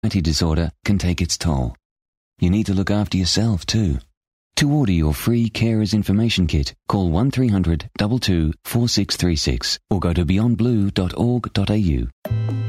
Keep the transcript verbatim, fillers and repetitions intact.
anxiety disorder can take its toll. You need to look after yourself too. To order your free Carers Information Kit, call one three hundred two two four six three six or go to beyond blue dot org dot a u.